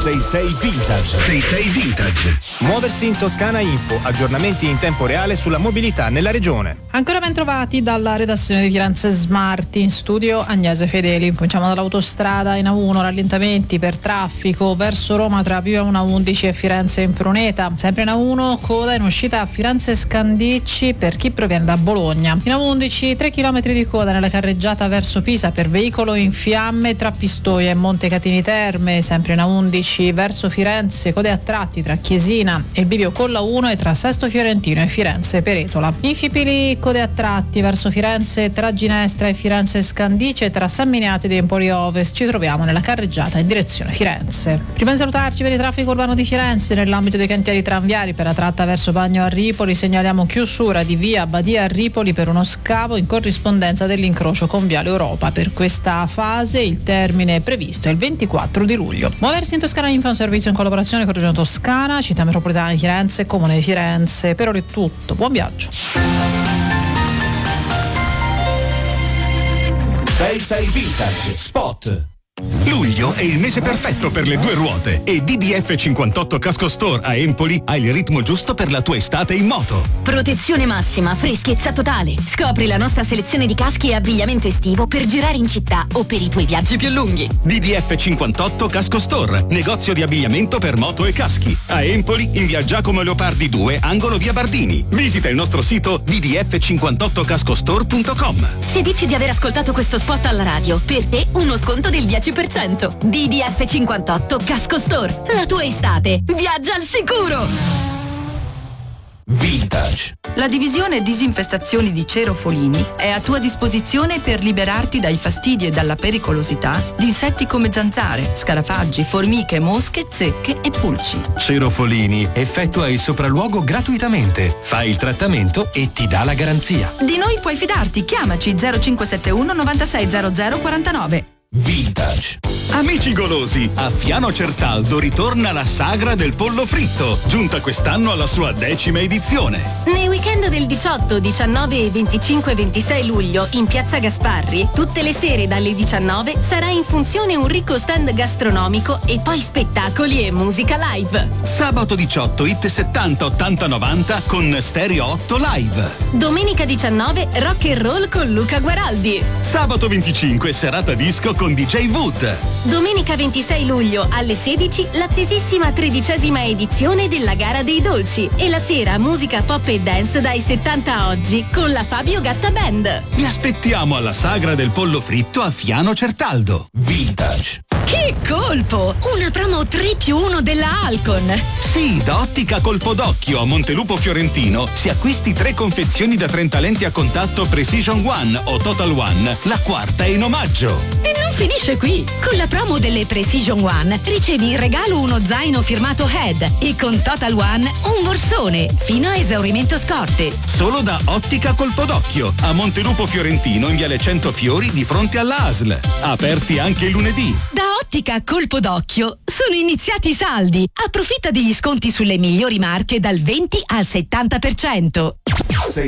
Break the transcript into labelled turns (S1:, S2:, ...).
S1: 66 Vintage. 66 Vintage. Muoversi in Toscana Info, aggiornamenti in tempo reale sulla mobilità nella regione.
S2: Ancora ben trovati dalla redazione di Firenze Smart, in studio Agnese Fedeli. Cominciamo dall'autostrada in A1, rallentamenti per traffico verso Roma tra Pio 111 e Firenze Impruneta. Sempre in A1, coda in uscita a Firenze Scandicci per chi proviene da Bologna. In A11, 3 km di coda nella carreggiata verso Pisa per veicolo in fiamme tra Pistoia e Montecatini Terme. Sempre in A11 verso Firenze, code a tratti tra Chiesina e il bivio con la 1 e tra Sesto Fiorentino e Firenze Peretola. In Fipili, code a tratti verso Firenze tra Ginestra e Firenze Scandice e tra San Miniato di Empoli Ovest. Ci troviamo nella carreggiata in direzione Firenze. Prima di salutarci per il traffico urbano di Firenze, nell'ambito dei cantieri tranviari per la tratta verso Bagno a Ripoli segnaliamo chiusura di via Badia a Ripoli per uno scavo in corrispondenza dell'incrocio con Viale Europa. Per questa fase il termine previsto è il 24 di luglio. Muoversi in Toscana Info è un servizio in collaborazione con Regione Toscana, Città Metropolitana di Firenze, Comune di Firenze. Per ora è tutto, buon viaggio.
S1: 66 Vintage Spot.
S3: Luglio è il mese perfetto per le due ruote e DDF 58 Casco Store a Empoli ha il ritmo giusto per la tua estate in moto.
S4: Protezione massima, freschezza totale. Scopri la nostra selezione di caschi e abbigliamento estivo per girare in città o per i tuoi viaggi più lunghi.
S3: DDF 58 Casco Store, negozio di abbigliamento per moto e caschi. A Empoli, in via Giacomo Leopardi 2, angolo via Bardini. Visita il nostro sito ddf58cascostore.com.
S4: Se dici di aver ascoltato questo spot alla radio, per te uno sconto del 10%. DDF 58 Casco Store. La tua estate viaggia al sicuro.
S1: Vintage.
S5: La divisione disinfestazioni di Cero Folini è a tua disposizione per liberarti dai fastidi e dalla pericolosità di insetti come zanzare, scarafaggi, formiche, mosche, zecche e pulci.
S6: Cero Folini effettua il sopralluogo gratuitamente, fai il trattamento e ti dà la garanzia.
S5: Di noi puoi fidarti, chiamaci 0571 96 00 49.
S1: Vintage.
S3: Amici golosi, a Fiano Certaldo ritorna la sagra del pollo fritto, giunta quest'anno alla sua 10ª edizione.
S4: Nei weekend del 18, 19 e 25 e 26 luglio in Piazza Gasparri, tutte le sere dalle 19 sarà in funzione un ricco stand gastronomico e poi spettacoli e musica live.
S3: Sabato 18 hit 70, 80, 90 con Stereo 8 live.
S4: Domenica 19 rock and roll con Luca Guaraldi.
S3: Sabato 25 serata disco con DJ Wood.
S4: Domenica 26 luglio alle 16 l'attesissima 13ª edizione della Gara dei Dolci e la sera musica pop e dance dai 70 a oggi con la Fabio Gatta Band.
S3: Vi aspettiamo alla sagra del pollo fritto a Fiano Certaldo.
S1: Vintage.
S4: Che colpo! Una promo 3+1 della Alcon.
S3: Sì, da Ottica Colpo d'Occhio a Montelupo Fiorentino, se acquisti 3 confezioni da 30 lenti a contatto Precision One o Total One, la quarta è in omaggio.
S4: E non finisce qui. Con la promo delle Precision One ricevi in regalo uno zaino firmato Head e con Total One un borsone fino a esaurimento scorte.
S3: Solo da Ottica Colpo d'Occhio a Montelupo Fiorentino in viale 100 Fiori di fronte alla ASL. Aperti anche il lunedì.
S4: Da Ottica Colpo d'Occhio sono iniziati i saldi. Approfitta degli sconti sulle migliori marche dal 20 al 70%.